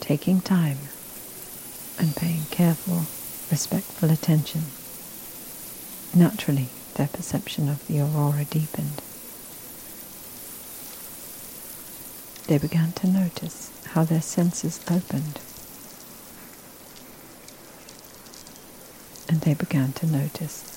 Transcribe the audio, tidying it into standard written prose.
taking time and paying careful, respectful attention, naturally their perception of the aurora deepened. They began to notice how their senses opened, and they began to notice